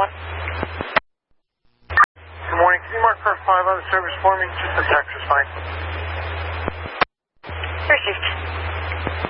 1. Good morning. Can you mark car 5 on the service for me? Just the text is fine. Received.